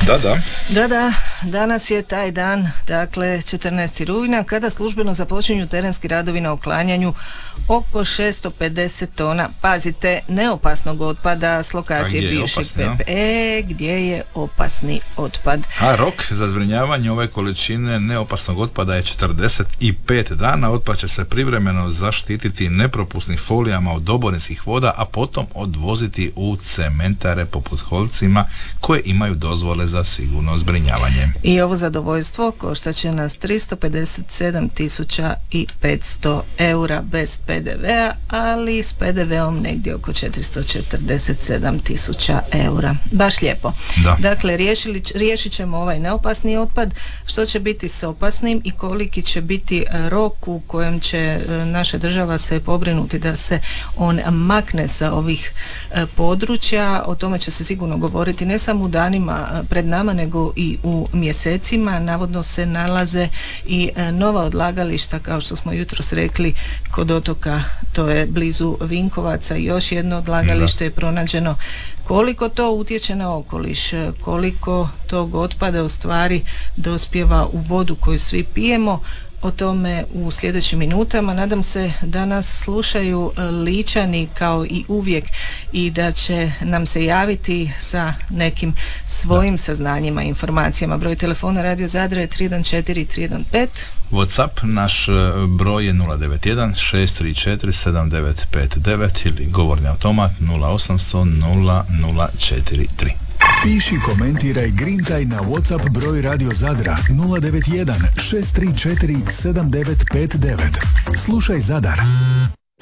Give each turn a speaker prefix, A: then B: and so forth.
A: Da, danas je taj dan, dakle 14. rujna, kada službeno započinju terenski radovi na uklanjanju oko 650 tona, pazite, neopasnog otpada s lokacije bivšeg PPE, gdje je opasni otpad.
B: A rok za zbrinjavanje ove količine neopasnog otpada je 45 dana. Otpad će se privremeno zaštititi nepropusnim folijama od oborinskih voda, a potom odvoziti u cementare poput Holcima koje imaju dozvole za sigurno zbrinjavanje.
A: I ovo zadovoljstvo koštat će nas 357.500 eura bez PDV-a, ali s PDV-om negdje oko 447.000 eura. Baš lijepo.
B: Da.
A: Dakle, riješit ćemo ovaj neopasni otpad. Što će biti s opasnim i koliki će biti rok u kojem će naša država se pobrinuti da se on makne sa ovih područja, o tome će se sigurno govoriti ne samo u danima pred nama, nego i u mjesecima. Navodno se nalaze i nova odlagališta, kao što smo jutros rekli, kod otoka, to je blizu Vinkovaca, još jedno odlagalište je pronađeno. Koliko to utječe na okoliš, koliko tog otpada u stvari dospijeva u vodu koju svi pijemo, o tome u sljedećim minutama. Nadam se da nas slušaju Ličani kao i uvijek i da će nam se javiti sa nekim svojim saznanjima, informacijama. Broj telefona Radio Zadra je 314 315.
B: WhatsApp naš broj je 091 634 7959 ili govorni automat 0800 0043.
C: Piši, komentiraj, grintaj na WhatsApp broj Radio Zadra 091 634 7959. Slušaj Zadar.